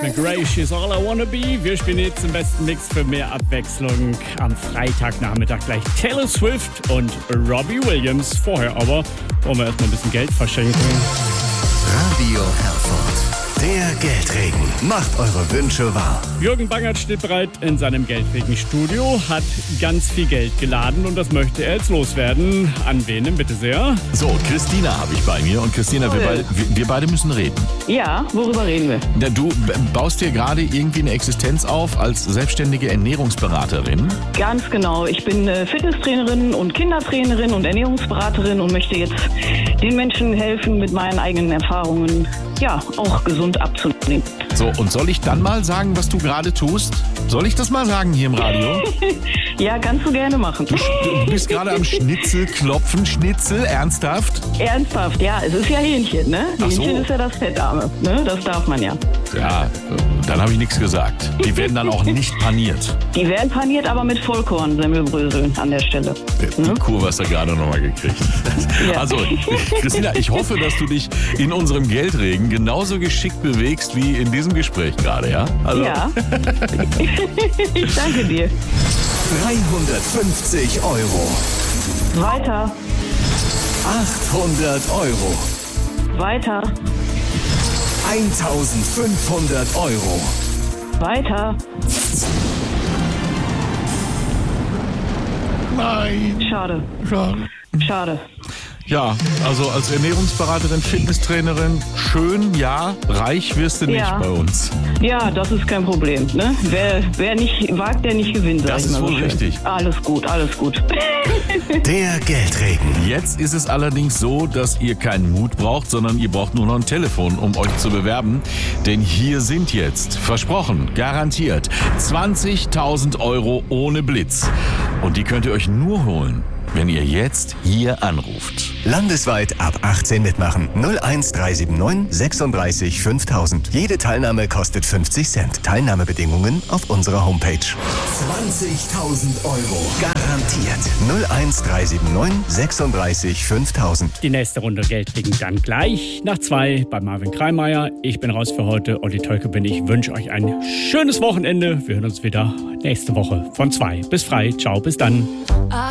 McRae, She's All I Wanna Be. Wir spielen jetzt den besten Mix für mehr Abwechslung. Am Freitagnachmittag gleich Taylor Swift und Robbie Williams. Vorher aber wollen wir erstmal ein bisschen Geld verschenken. Radio Herford. Der Geldregen macht eure Wünsche wahr. Jürgen Bangert steht bereit in seinem Geldregen-Studio, hat ganz viel Geld geladen und das möchte er jetzt loswerden. An wen denn bitte sehr? So, Christina habe ich bei mir und Christina, wir beide müssen reden. Ja, worüber reden wir? Ja, du baust dir gerade irgendwie eine Existenz auf als selbstständige Ernährungsberaterin. Ganz genau. Ich bin Fitnesstrainerin und Kindertrainerin und Ernährungsberaterin und möchte jetzt den Menschen helfen, mit meinen eigenen Erfahrungen auch gesund abzunehmen. So, und soll ich dann mal sagen, was du gerade tust? Soll ich das mal sagen hier im Radio? Ja, kannst du gerne machen. Du bist gerade am Schnitzel klopfen. Schnitzel, ernsthaft? Ernsthaft, ja. Es ist ja Hähnchen, ne? Ach so. Hähnchen ist ja das Fettarme, ne? Das darf man ja. Ja, dann habe ich nichts gesagt. Die werden dann auch nicht paniert. Die werden paniert, aber mit Vollkorn-Semmelbröseln an der Stelle. Die Kurve hast du gerade nochmal gekriegt. Ja. Also, Christina, ich hoffe, dass du dich in unserem Geldregen genauso geschickt bewegst wie in diesem Gespräch gerade, ja? Also, Ja. Ich danke dir. 350 Euro. Weiter, 800 Euro. weiter, 1500 Euro. weiter. Nein. Schade, Schade. schade. Ja, also als Ernährungsberaterin, Fitnesstrainerin, schön, ja, reich wirst du nicht Ja. bei uns. Ja, das ist kein Problem. Ne? Wer nicht wagt, der nicht gewinnt. Das sag ich ist mal wohl so schön. richtig. Alles gut, alles gut. Der Geldregen. Jetzt ist es allerdings so, dass ihr keinen Mut braucht, sondern ihr braucht nur noch ein Telefon, um euch zu bewerben. Denn hier sind jetzt, versprochen, garantiert, 20.000 Euro ohne Blitz. Und die könnt ihr euch nur holen, wenn ihr jetzt hier anruft. Landesweit ab 18 mitmachen. 01379 36 5000. Jede Teilnahme kostet 50 Cent. Teilnahmebedingungen auf unserer Homepage. 20.000 Euro. Garantiert. 01379 36 5000. Die nächste Runde Geldregen dann gleich nach 2 bei Marvin Kreimeier. Ich bin raus für heute. Olli Tölke bin ich. Wünsche euch ein schönes Wochenende. Wir hören uns wieder nächste Woche von 2 bis frei. Ciao, bis dann.